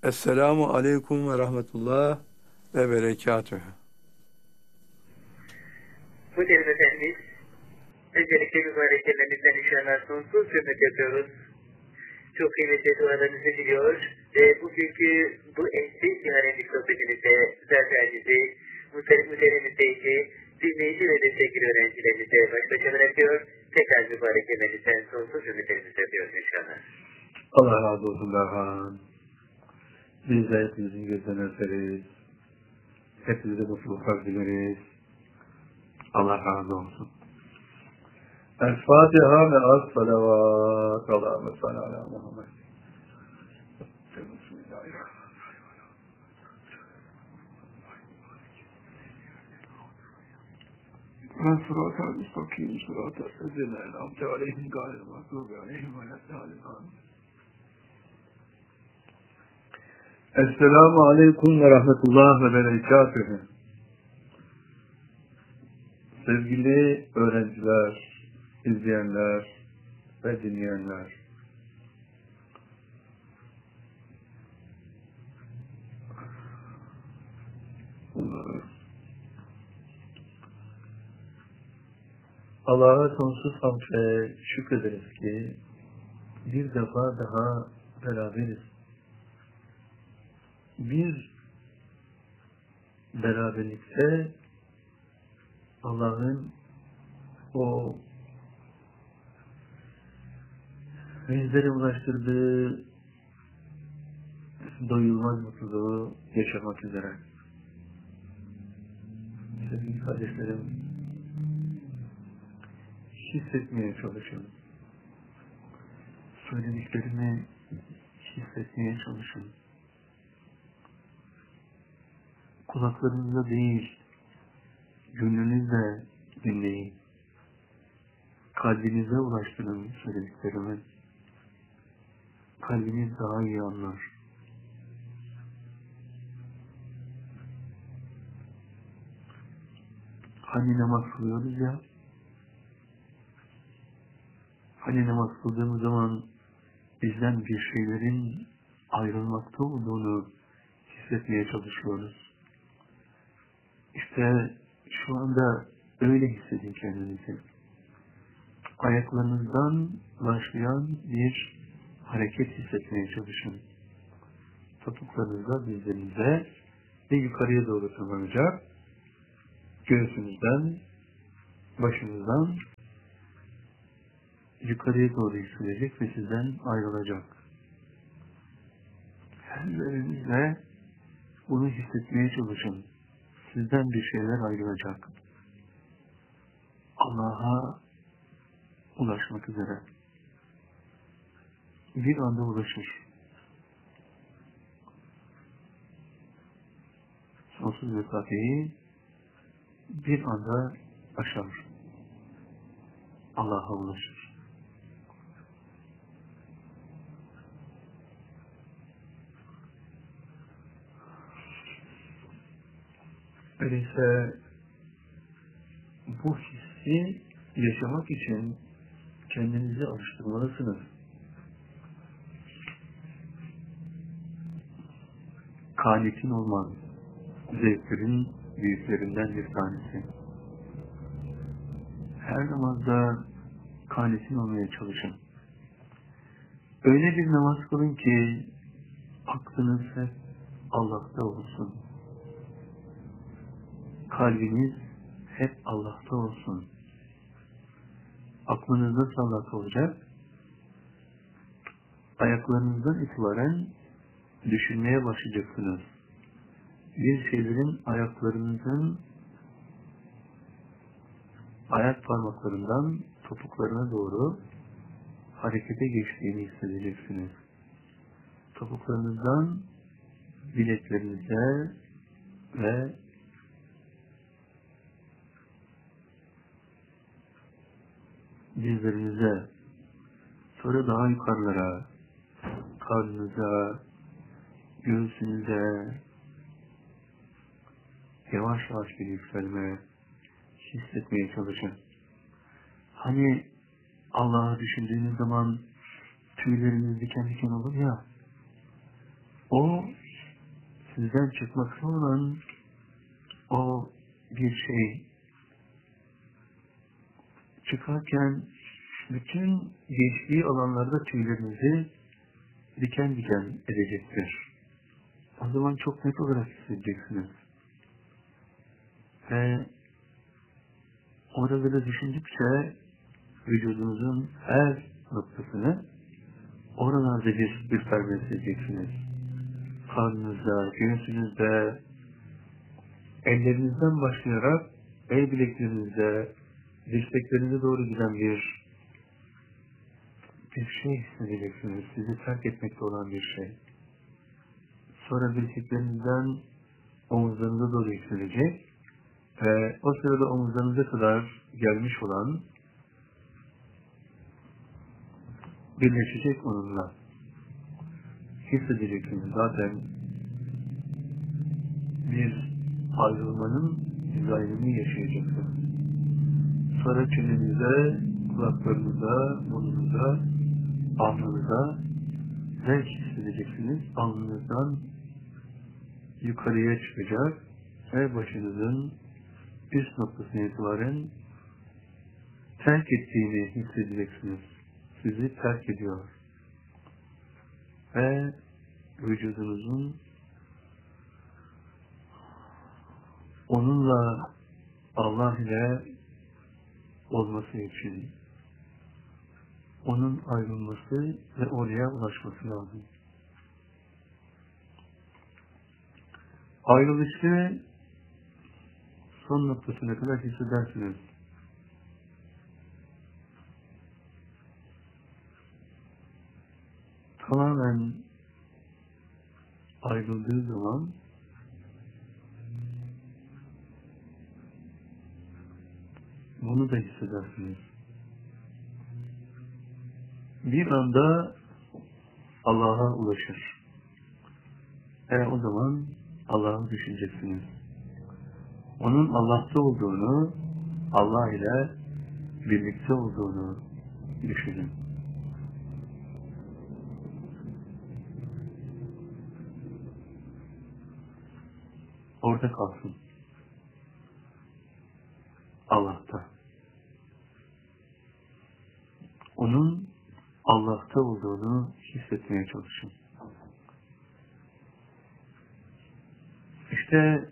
Esselamu aleyküm ve rahmetullah ve berekatühü. Muhterem Efendimiz, öncelikle mübarek ellerimizden inşallah sonsuz hürmet yapıyoruz. Çok kıymetli dualarınızı diliyor ve bugünkü bu eski ziyaretlik sohbetimizde zaferinizi, muhteremimizdeki dinleyici ve destekli öğrencilerimize baş başa bırakıyor. Tekrar mübarek ellerinizden sonsuz hürmetlerimizi yapıyoruz inşallah. Allah razı olsun Berhan. Biz de hepinizin gözden öperiz. Hepinize mutluluklar dileriz. Allah razı olsun. El-Fatiha ve as-salavat. Allahümme salli ala Muhammed. Bismillahirrahmanirrahim. Ben sıratel müstakim, sıratel lezine en'amte aleyhim gâyril mağdûbi aleyhim ve leddâlin. Esselamu aleyküm ve rahmetullah ve berekatühü. Sevgili öğrenciler, izleyenler ve dinleyenler. Allah'a sonsuz hamd ve şükrederiz ki bir defa daha beraberiz. Bir beraberlikte Allah'ın o bizlere ulaştırdığı doyulmaz mutluluğu yaşamak üzere. Sevgili kardeşlerim, hissetmeye çalışın. Söylediklerimi hissetmeye çalışın. Kulaklarınızla değil, gönlünüzle dinleyin. Kalbinize ulaştırın söylediklerimi. Kalbiniz daha iyi anlar. Hani namaz kılıyoruz ya, hani namaz kıldığımız zaman bizden bir şeylerin ayrılmakta olduğunu hissetmeye çalışıyoruz. İşte şu anda öyle hissedin kendinizi. Ayaklarınızdan başlayan bir hareket hissetmeye çalışın. Topuklarınızla dizlerinize ve yukarıya doğru tırmanacak. Göğsünüzden, başınızdan yukarıya doğru yükselecek ve sizden ayrılacak. Ellerinizle bunu hissetmeye çalışın. Sizden bir şeyler ayrılacak. Allah'a ulaşmak üzere. Bir anda ulaşır. Sonsuz mesafeyi bir anda aşar. Allah'a ulaşır. Öyleyse bu hissi yaşamak için kendinizi alıştırmalısınız. Kanitin olmaz. Zevklerin büyüklerinden bir tanesi. Her namazda kanitin olmaya çalışın. Öyle bir namaz kılın ki aklınız hep Allah'ta olsun. Kalbiniz hep Allah'ta olsun. Aklınız nasıl Allah'ta olacak? Ayaklarınızdan itibaren düşünmeye başlayacaksınız. Bir şeylerin ayaklarınızın ayak parmaklarından topuklarına doğru harekete geçtiğini hissedeceksiniz. Topuklarınızdan bileklerinize ve dizlerinize, sonra daha yukarılara, karnınıza, göğsünüze yavaş yavaş bir yükselme hissetmeye çalışın. Hani Allah'ı düşündüğünüz zaman tüyleriniz diken diken olur ya, O sizden çıkmakta olan o bir şey çıkarken bütün geçtiği alanlarda tüylerinizi diken diken edecektir. O zaman çok net olarak hissedeceksiniz. Ve oraları düşündükçe vücudunuzun her noktasını oralarda bir ürperme hissedeceksiniz. Karnınızda, göğsünüzde, ellerinizden başlayarak el bileklerinizde, dirseklerinize doğru giden bir şey hissedeceksiniz. Sizi terk etmekte olan bir şey. Sonra dirseklerinizden omuzlarınıza doğru yükselecek ve o sırada omuzlarınıza kadar gelmiş olan birleşecek onunla. Hissedeceksiniz. Zaten bir ayrılmanın izahını yaşayacaksınız. Sonra çenenize, kulaklarınıza, burnunuza, alnınıza zevk hissedeceksiniz. Alnınızdan yukarıya çıkacak ve başınızın üst noktasına itibaren terk ettiğini hissedeceksiniz. Sizi terk ediyor. Ve vücudunuzun onunla, Allah ile olması için onun ayrılması ve oraya ulaşması lazım. Ayrılışı son noktasına kadar hissedersiniz. Tamamen ayrıldığı zaman bunu da hissedersiniz. Bir anda Allah'a ulaşır. O zaman Allah'ı düşüneceksiniz. Onun Allah'ta olduğunu, Allah ile birlikte olduğunu düşünün. Orada kalsın. Allah'ta. Onun Allah'ta olduğunu hissetmeye çalışın. İşte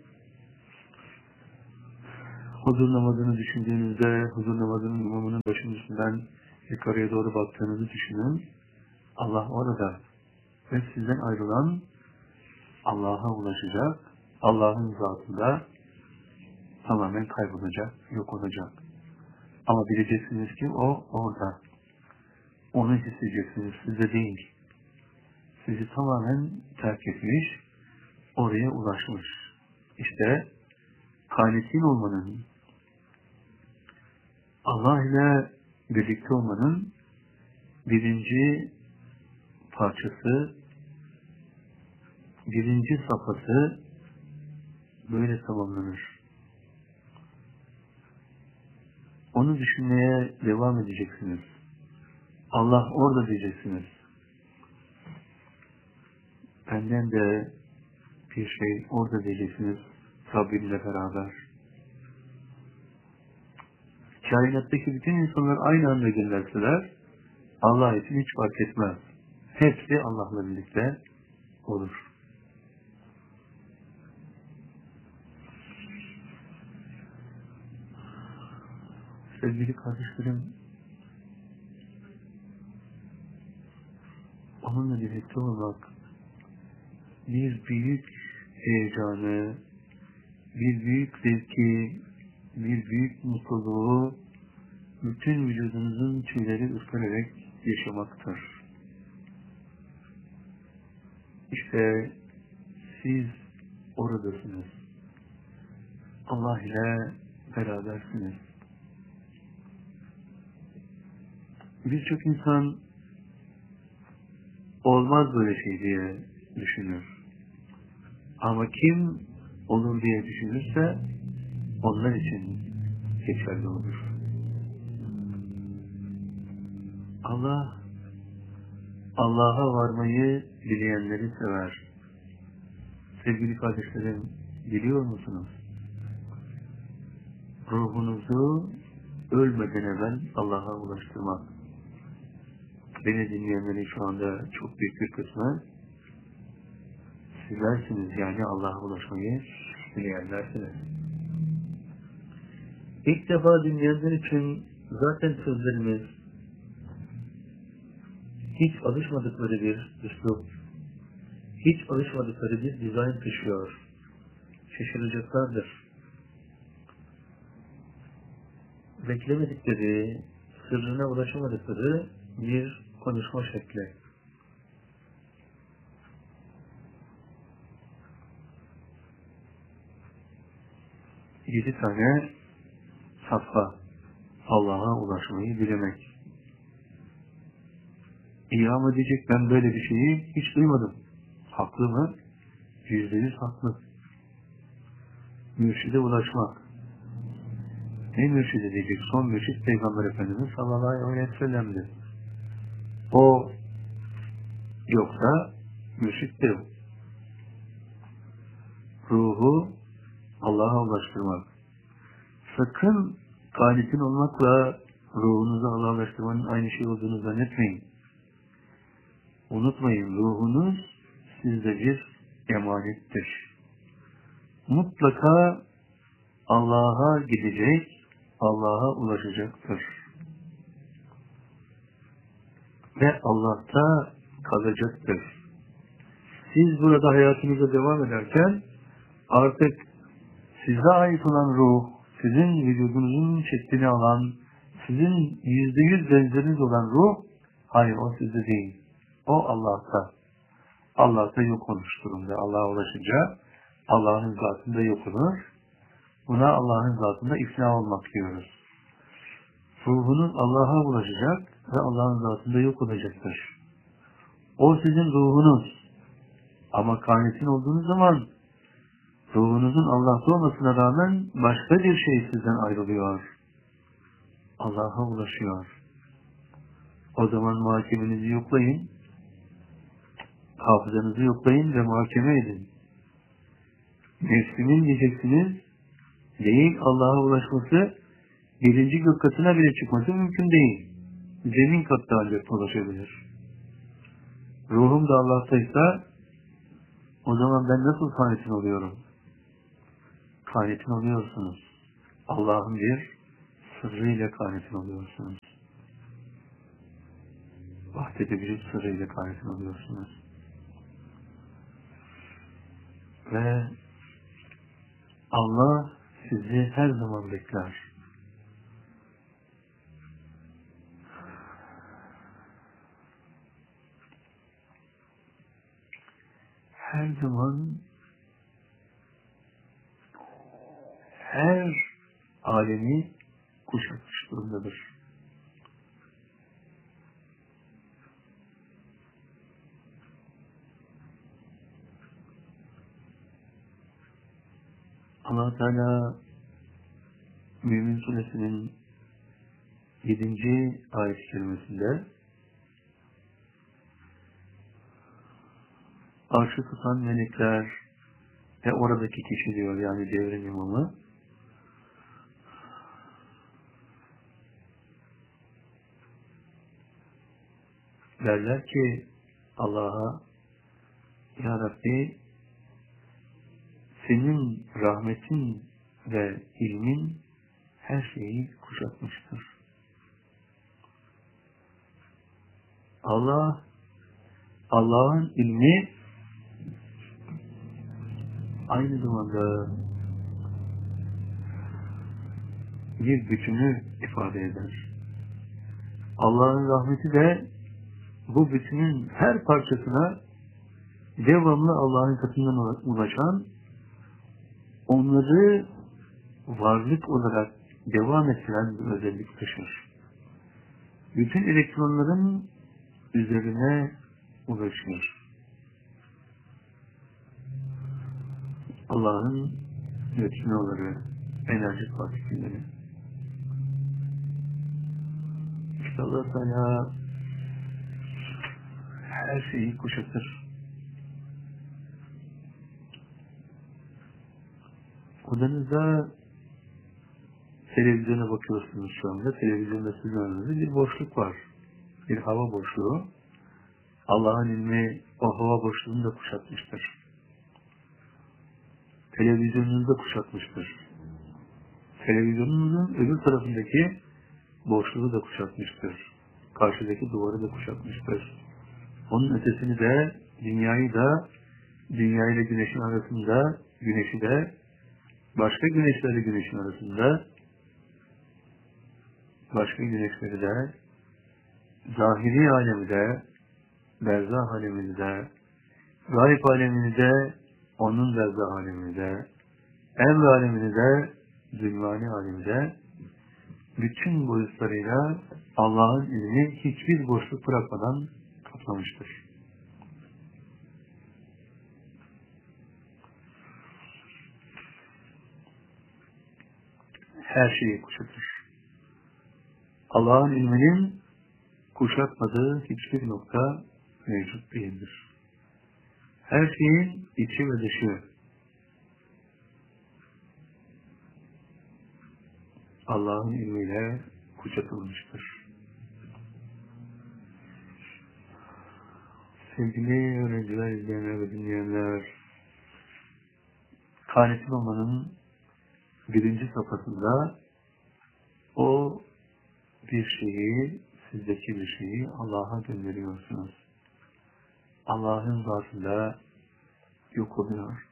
huzur namazını düşündüğünüzde, huzur namazının imamının başının üstünden yukarıya doğru baktığınızı düşünün. Allah orada ve sizden ayrılan Allah'a ulaşacak, Allah'ın zatında tamamen kaybolacak, yok olacak. Ama bileceksiniz ki o orada. Onu hissedeceksiniz, sizde değil. Sizi tamamen terk etmiş, oraya ulaşmış. İşte kânetin olmanın, Allah ile birlikte olmanın birinci parçası, birinci safhası böyle tamamlanır. Onu düşünmeye devam edeceksiniz. Allah orada diyeceksiniz. Benden de bir şey orada diyeceksiniz Rabbimle beraber. Kainattaki bütün insanlar aynı anda gönderseler Allah için hiç fark etmez. Hepsi Allah'la birlikte olur. Sevgili kardeşlerim, onunla birlikte olmak bir büyük heyecanı, bir büyük zevki, bir büyük mutluluğu bütün vücudunuzun tüyleri ürpererek yaşamaktır. İşte siz oradasınız. Allah ile berabersiniz. Birçok insan olmaz böyle şey diye düşünür. Ama kim olur diye düşünürse onlar için geçerli olur. Allah, Allah'a varmayı dileyenleri sever. Sevgili kardeşlerim, biliyor musunuz? Ruhunuzu ölmeden evvel Allah'a ulaştırmak. Beni dinleyenlerin şu anda çok büyük bir kısmı sizlersiniz, yani Allah'a ulaşmayı dileyenlersiniz. İlk defa dinleyenler için zaten sözlerimiz hiç alışmadıkları bir üslup, hiç alışmadıkları bir dizayn taşıyor. Şaşıracaklardır. Beklemedikleri, sırrına ulaşamadıkları bir konuşma şekli. Yedi tane safha. Allah'a ulaşmayı dilemek. İlham edecek, ben böyle bir şeyi hiç duymadım. Haklı mı? %100 haklı. Mürşide ulaşmak. Ne mürşid edecek? Son mürşid Peygamber Efendimiz sallallahu aleyhi ve sellem'di. O yoksa mürşid de yok. Ruhu Allah'a ulaştırmak. Sakın kanitin olmakla ruhunuzu Allah'a ulaştırmanın aynı şey olduğunu zannetmeyin. Unutmayın, ruhunuz sizde bir emanettir. Mutlaka Allah'a gidecek, Allah'a ulaşacaktır. Ve Allah'ta kalacaktır. Siz burada hayatınıza devam ederken artık size ait olan ruh, sizin vücudunuzun şeklini alan, sizin %100 benzeriniz olan ruh, hayır o sizde değil. O Allah'ta. Allah'ta yok olmuş durumda. Allah'a ulaşınca Allah'ın zatında yok olur. Buna Allah'ın zatında iflah olmak diyoruz. Ruhunuz Allah'a ulaşacak ve Allah'ın zatında yok olacaktır. O sizin ruhunuz. Ama kanitin olduğunuz zaman ruhunuzun Allah'ta olmasına rağmen başka bir şey sizden ayrılıyor. Allah'a ulaşıyor. O zaman muhakemenizi yoklayın. Hafızanızı yoklayın ve muhakeme edin. Nefsimin diyeceksiniz, değil Allah'a ulaşması, birinci gök katına bile çıkması mümkün değil. Zemin katta ancak ulaşabilir. Ruhum da Allah'taysa, o zaman ben nasıl kanitin oluyorum? Kanitin oluyorsunuz. Allah'ın bir sırrıyla kanitin oluyorsunuz. Vahdet-i vücut sırrıyla kanitin oluyorsunuz. Ve Allah sizi her zaman bekler. Her zaman her alemi kuşatmış durumdadır. Allah Teala Mümin Suresinin 7. ayet-i kerimesinde arşı tutan melekler ve oradaki kişi diyor, yani devrin imamı, derler ki Allah'a, Ya Rabbi, senin rahmetin ve ilmin her şeyi kuşatmıştır. Allah'ın ilmi aynı zamanda bir bütünü ifade eder. Allah'ın rahmeti de bu bütünün her parçasına devamlı Allah'ın katından ulaşan, onları varlık olarak devam ettiren bir özellik taşır. Bütün elektronların üzerine ulaşır. Allah'ın nötrinoları, enerji partikülleri. İşte Allah Teala her şeyi kuşatır. Odanızda televizyona bakıyorsunuz şu anda. Televizyonda sizin aranızda bir boşluk var. Bir hava boşluğu. Allah'ın ilmi o hava boşluğunu da kuşatmıştır. Televizyonunuzu da kuşatmıştır. Televizyonunuzun öbür tarafındaki boşluğu da kuşatmıştır. Karşıdaki duvarı da kuşatmıştır. Onun ötesini de, dünyayı da, dünya ile güneşin arasında, güneşi de, başka güneşlerle güneşin arasında, başka güneşleri de, zahiri alemi de, berzah alemini de, gayb alemini de, onun berzah alemini de, emr alemini de, zulmani alemi de, bütün boyutlarıyla Allah'ın ilmi hiçbir boşluk bırakmadan kaplamıştır. Her şeyi kuşatır. Allah'ın ilminin kuşatmadığı hiçbir nokta mevcut değildir. Her şeyin içi ve dışı Allah'ın ilmiyle kuşatılmıştır. Sevgili öğrenciler, izleyenler ve dinleyenler, Kânetin olmanın birinci safhasında o bir şeyi, sizdeki bir şeyi Allah'a gönderiyorsunuz. Allah'ın zatında yok oluyor.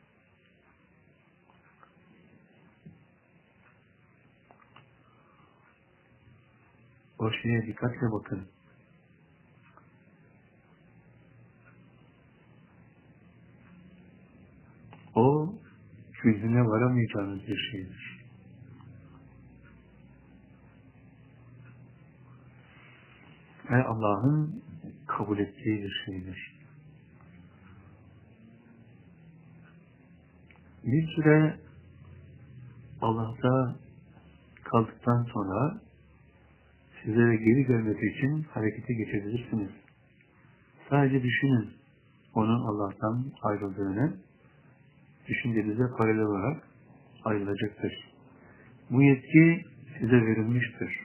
O şeye dikkatle bakın. O çözüme varamayacağınız bir şeydir. Ve Allah'ın kabul ettiği bir şeydir. Bir süre Allah'ta kaldıktan sonra size geri gelmesi için harekete geçebilirsiniz. Sadece düşünün onun Allah'tan ayrıldığını, düşüncenize paralel olarak ayrılacaktır. Bu yetki size verilmiştir.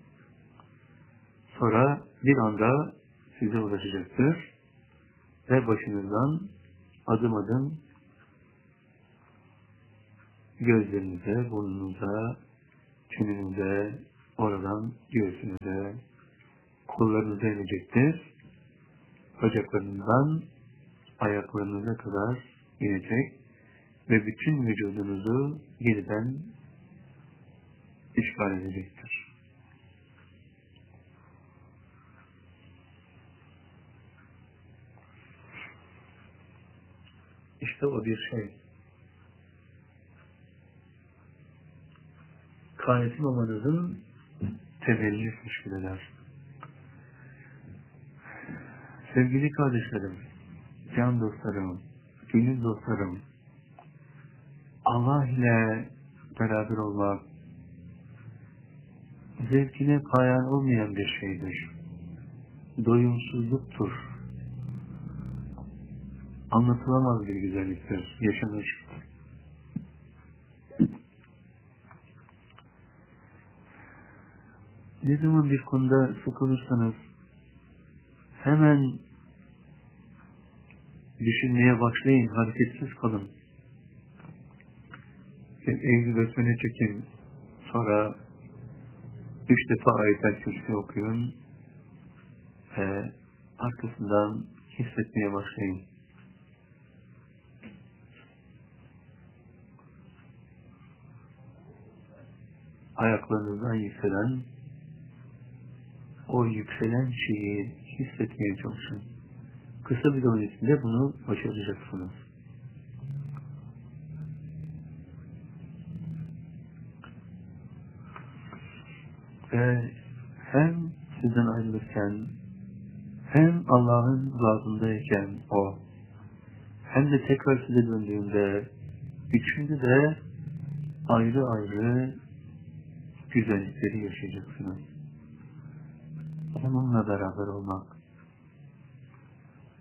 Sonra bir anda size ulaşacaktır ve başınızdan adım adım gözlerinize, burnunuza, çenenize, oradan göğsünüze, kollarınıza inecektir. Bacaklarınızdan ayaklarınıza kadar inecek ve bütün vücudunuzu yeniden işgal edecektir. İşte o bir şey. Kânetin olmanızın temelini teşkil eder. Sevgili kardeşlerim, can dostlarım, gönül dostlarım, Allah ile beraber olmak zevkine payan olmayan bir şeydir. Doyumsuzluktur. Anlatılamaz bir güzelliktir. Yaşanır. Ne zaman bir konuda sıkılırsanız hemen düşünmeye başlayın, hareketsiz kalın. Eğri besmele çekin, sonra 3 defa ayet-el kürsi okuyun ve arkasından hissetmeye başlayın. Ayaklarınızdan yükselen, o yükselen şeyi hissetmeye çalışın. Kısa bir zaman içinde bunu başaracaksınız. Ve hem sizden ayrılırken, hem Allah'ın zatındayken o, hem de tekrar size döndüğünde, üçünde de ayrı ayrı güzellikleri yaşayacaksınız. Onunla beraber olmak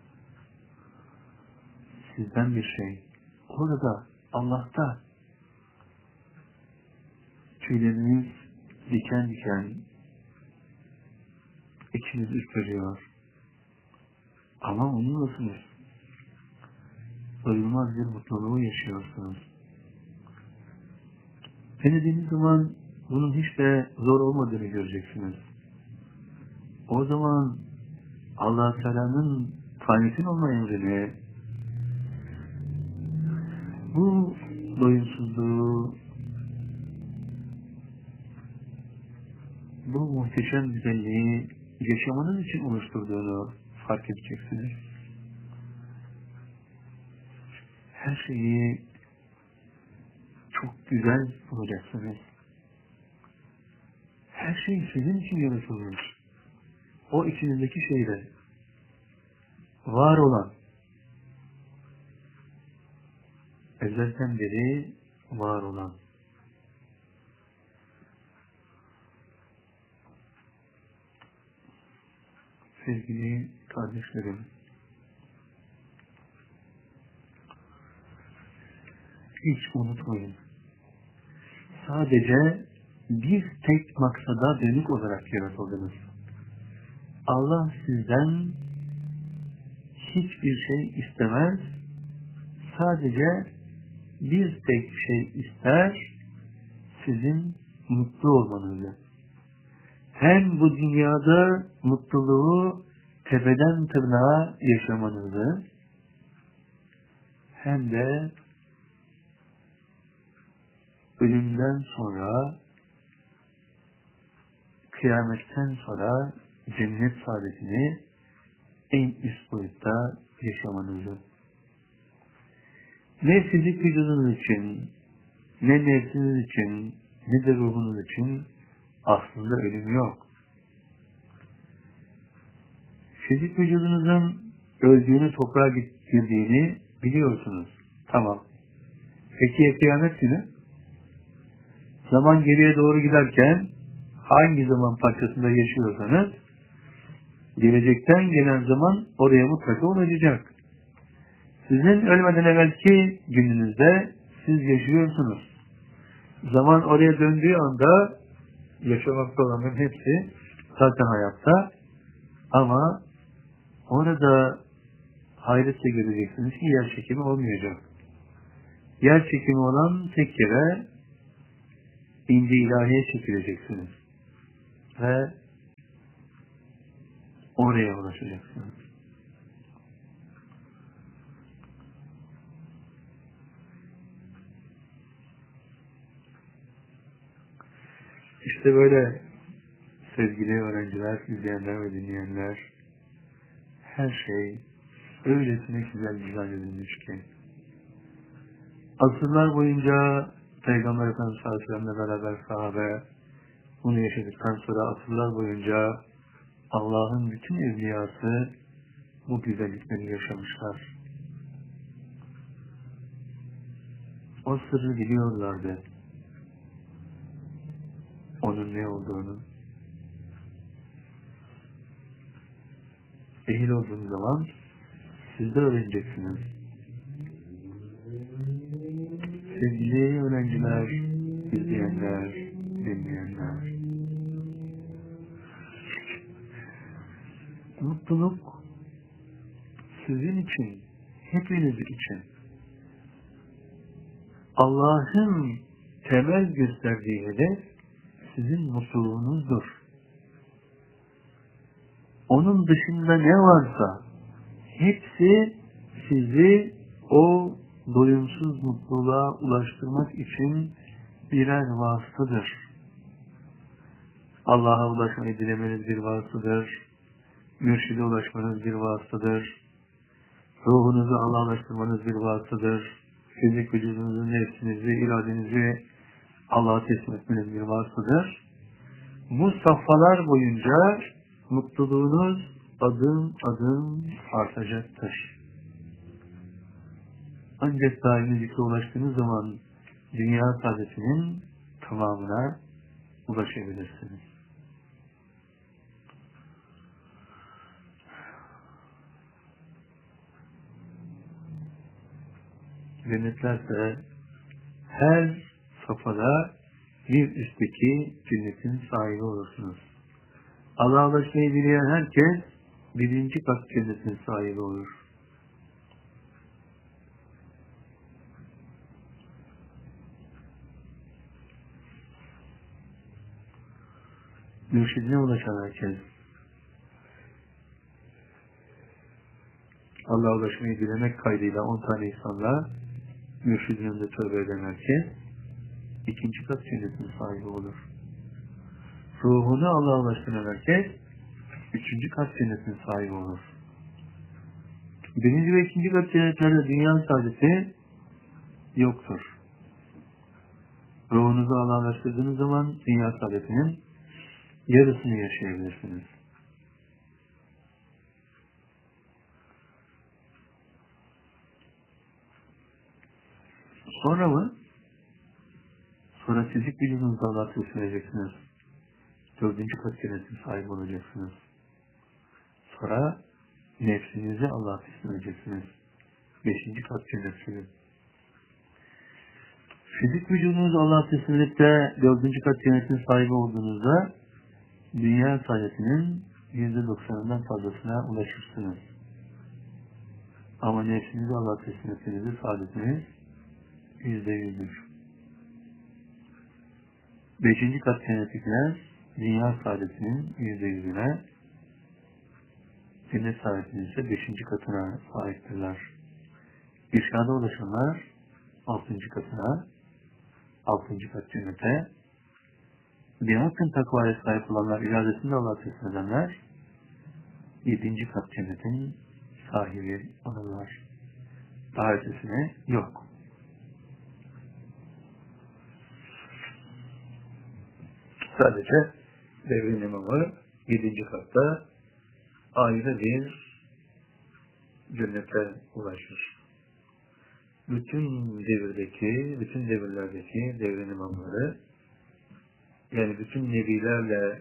sizden bir şey. Orada, Allah'ta tüyleriniz diken diken, içiniz ürperiyor. Ama onunlasınız. Doyulmaz bir mutluluğu yaşıyorsunuz. Denediğiniz zaman bunun hiç de zor olmadığını göreceksiniz. O zaman Allah-u Teala'nın tanetin olma emrini, bu doyumsuzluğu, bu muhteşem güzelliği yaşamanız için oluşturduğunu fark edeceksiniz. Her şeyi çok güzel bulacaksınız. Her şey sizin için yaratılmış. O içinizdeki şeyde var olan, ezelden beri var olan, sevgili kardeşlerim, hiç unutmayın. Sadece bir tek maksada dönük olarak yaratıldınız. Allah sizden hiçbir şey istemez. Sadece bir tek şey ister, sizin mutlu olmanızı. Hem bu dünyada mutluluğu tepeden tırnağa yaşamanızı, hem de ölümden sonra, kıyametten sonra cennet saadetini en üst boyutta yaşamanızı. Ne fizik vücudunuz için, ne nefsiniz için, ne de ruhunuz için aslında ölüm yok. Fizik vücudunuzun öldüğünü, toprağa girdiğini biliyorsunuz. Tamam. Peki ya kıyamet günü? Zaman geriye doğru giderken hangi zaman parçasında yaşıyorsanız gelecekten gelen zaman oraya mutlaka ulaşacak. Sizin ölmeden evvelki gününüzde siz yaşıyorsunuz. Zaman oraya döndüğü anda yaşamakta olanların hepsi zaten hayatta, ama orada hayretle göreceksiniz ki yer çekimi olmayacak. Yer çekimi olan tek yere ince ilahiye çekileceksiniz ve oraya ulaşacaksınız. İşte böyle sevgili öğrenciler, izleyenler ve dinleyenler, her şey öylesine güzel dizayn edilmiş ki asırlar boyunca Peygamber Efendimiz sallallahu aleyhi ve sellem'le beraber sahabe bunu yaşadıktan sonra asırlar boyunca Allah'ın bütün evliyası bu güzellikleri yaşamışlar. O sırrı biliyorlardı. Onun ne olduğunu. Ehil olduğunuz zaman siz de öğreneceksiniz. Sevgili öğrenciler, izleyenler, dinleyenler. Mutluluk sizin için, hepiniz için Allah'ın temel gösterdiği hedef sizin mutluluğunuzdur. Onun dışında ne varsa hepsi sizi o doyumsuz mutluluğa ulaştırmak için birer vasıtadır. Allah'a ulaşmayı dilemeniz bir vasıtadır. Mürşide ulaşmanız bir vasıtadır. Ruhunuzu Allah'a ulaştırmanız bir vasıtadır. Fizik vücudunuzu, nefsinizi, iradenizi Allah'a teslim etmeniz bir vasıtadır. Bu safhalar boyunca mutluluğunuz adım adım artacaktır. Ancak daimi zikre ulaştığınız zaman dünya saadetinin tamamına ulaşabilirsiniz. Cennetlerse her safhada bir üstteki cennetin sahibi olursunuz. Allah'a ulaşmayı dileyen herkes birinci kat cennetin sahibi olur. Mürşidine ulaşan herkes, Allah'a ulaşmayı dilemek kaydıyla 10 tane insanla mürşidin önünde tövbe eden herkes ikinci kat cennetin sahibi olur. Ruhunu Allah'a ulaştıran herkes üçüncü kat cennetin sahibi olur. Birinci ve ikinci kat cennetlerde dünya saadeti yoktur. Ruhunuzu Allah'a ulaştırdığınız zaman dünya saadetinin yarısını yaşayabilirsiniz. Sonra mı? Sonra fizik gücünüzü Allah'a teslim edeceksiniz. Dördüncü kat cennetin sahibi olacaksınız. Sonra nefsinizi Allah'a teslim edeceksiniz. Beşinci kat cennetsiniz. Fizik vücudunuzu Allah'a teslim edip de dördüncü kat cennetin sahibi olduğunuzda dünya saadetinin %90'ından fazlasına ulaşırsınız. Ama nefsinizi Allah'a teslim ettiğinizde saadetiniz %100'dür. Beşinci kat cennetlikler dünya saadetinin %100'üne, cennet saadetinin ise beşinci katına sahiptirler. İrşada ulaşanlar altıncı katına, altıncı kat cennete, bir hakkın takvaya sahip olanlar, iradesini Allah'a teslim edenler, yedinci kat cennetin sahibi olurlar. Daha ötesine yok. Sadece devrin imamı 7. katta ayrı bir cennete ulaşır. Bütün devirdeki, bütün devirlerdeki devrin imamları, yani bütün nebilerle,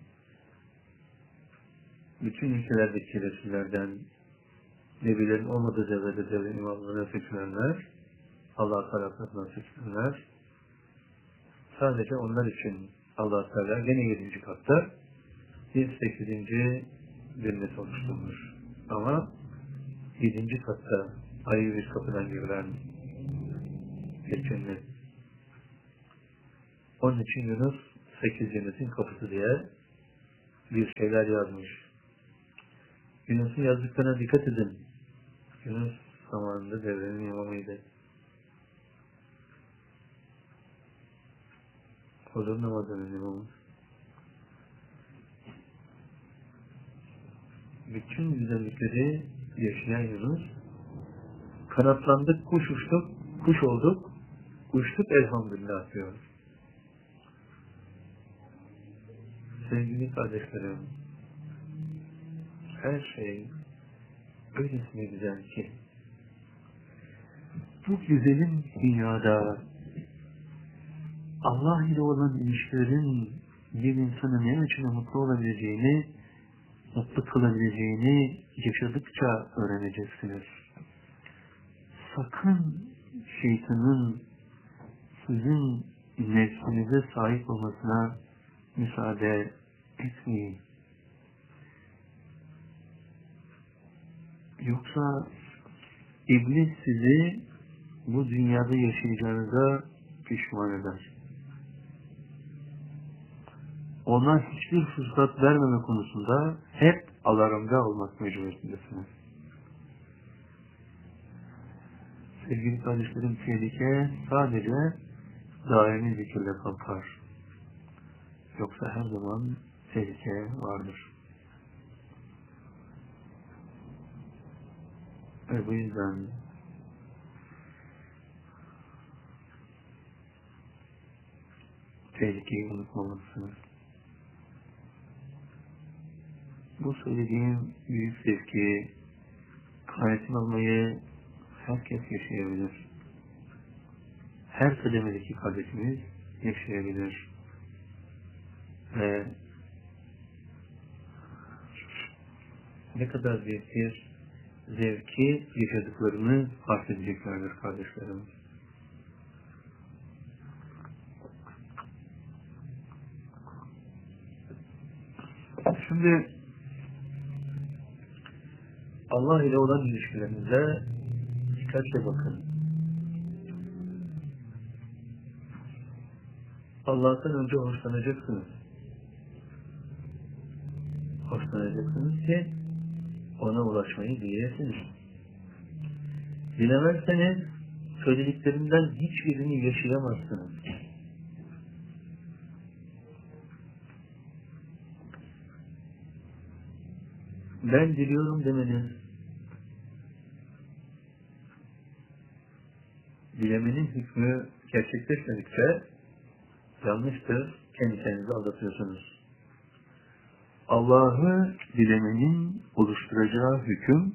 bütün ülkelerdeki Resullerden, nebilerin olmadığı devrede devrin imamlarına seçilenler, Allah-u Teala'dan seçilenler, sadece onlar için Allah-u Teala gene 7. katta bir 8. cennet oluşturmuş. Ama 7. katta ayrı bir kapıdan girilen bir cennet. Onun için Yunus 8 cennetin kapısı diye bir şeyler yazmış. Yunus'un yazdıklarına dikkat edin. Yunus zamanında devrenin imamıydı. Huzur namazının imamı. Bütün güzellikleri yaşayan Yunus, kanatlandık, kuş uçtuk, kuş olduk, uçtuk elhamdülillah diyor. Sevgili kardeşlerim, her şey öylesine güzel ki, bu güzelim dünyada Allah ile olan ilişkilerin bir insanın ne içine mutlu olabileceğini, mutlu kılabileceğini yaşadıkça öğreneceksiniz. Sakın şeytanın sizin nefsinize sahip olmasına müsaade etmeyin. Yoksa iblis sizi bu dünyada yaşayacağınıza pişman eder. Ona hiçbir fırsat vermeme konusunda hep alarmda olmak mecburiyetindesiniz. Sevgili kardeşlerim, tehlike sadece daimi zikirle kalkar. Yoksa her zaman tehlike vardır. Ve bu yüzden tehlikeyi unutmamalısınız. Bu söylediğim büyük zevki, kanaatini almayı herkes yaşayabilir. Her kademedeki kardeşimiz yaşayabilir. Ve ne kadar büyük bir zevki yaşadıklarını fark edeceklerdir kardeşlerim. Şimdi Allah ile olan ilişkilerinize dikkatle bakın. Allah'tan önce hoşlanacaksınız. Hoşlanacaksınız ki ona ulaşmayı dileyesiniz. Dilemezseniz söylediklerimden hiçbirini yaşayamazsınız. Ben diliyorum demeniz, dilemenin hükmü gerçekleşmedikçe yanlıştır, kendi kendinizi aldatıyorsunuz. Allah'ı dilemenin oluşturacağı hüküm,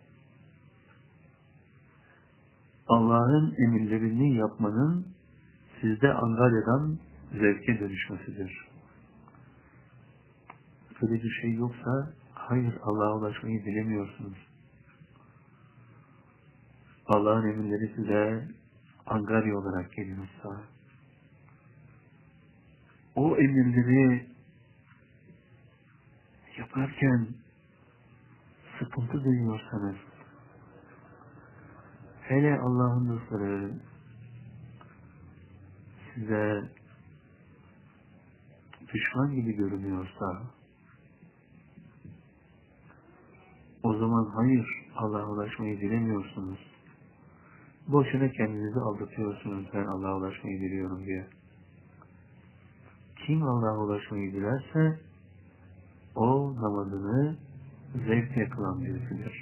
Allah'ın emirlerini yapmanın sizde angaryadan zevke dönüşmesidir. Böyle bir şey yoksa, hayır, Allah'a ulaşmayı dilemiyorsunuz. Allah'ın emirleri size angarya olarak geliyorsa, o emirleri yaparken sıkıntı duyuyorsanız, hele Allah'ın dostları size düşman gibi görünüyorsa, o zaman hayır, Allah'a ulaşmayı dilemiyorsunuz. Boşuna kendinizi aldatıyorsunuz, ben Allah'a ulaşmayı diliyorum diye. Kim Allah'a ulaşmayı dilerse, o namazını zevkle kılan birisidir.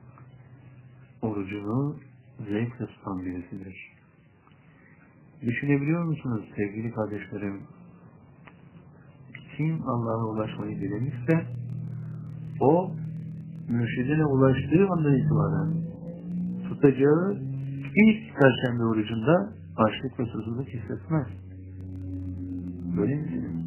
Orucunu zevkle tutan birisidir. Düşünebiliyor musunuz sevgili kardeşlerim? Kim Allah'a ulaşmayı dilemişse, o mürşidine ulaştığı andan itibaren tutacağı ilk Perşembe orucunda açlık ve susuzluk hissetmez. Böyle misiniz?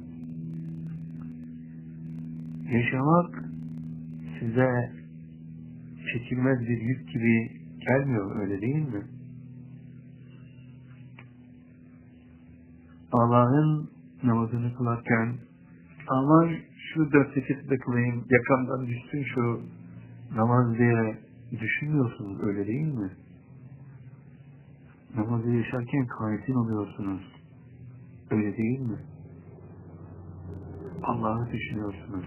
Yaşamak size çekilmez bir yük gibi gelmiyor, öyle değil mi? Allah'ın namazını kılarken aman şu 4 rekatı da kılayım, yakamdan düşsün şu namaz diye düşünmüyorsunuz, öyle değil mi? Namazı yaşarken kanitin oluyorsunuz, öyle değil mi? Allah'ı düşünüyorsunuz.